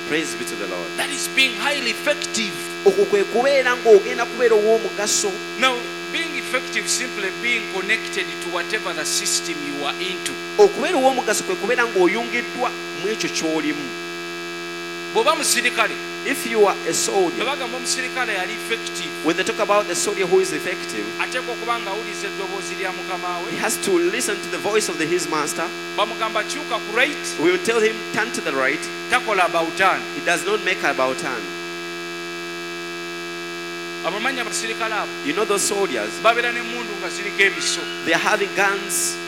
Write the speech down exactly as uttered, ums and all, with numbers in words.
Praise be to the Lord. That is being highly effective. Okwo kwe kubeera ng'ogenda kubeera ow'omugaso. Now, being effective simply being connected to whatever the system you are into. Okubeera ow'omugaso kwe kubeera ng'oyungiddwa mu ekyo ky'olimu. Bw'oba musirikale, if you are a soldier, bagamba omusirikale yali effective, when they talk about the soldier who is effective, ateekwa okuba ng'awuliriza eddoboozi lya mukama we. He has to listen to the voice of the, his master. Bamugamba kyuka ku right, We will tell him turn to the right. takola about turn. He does not make about turn. Abamanyi abasirikale abo You know those soldiers, babeera n'emmundu nga ziriko ebiso. they are having guns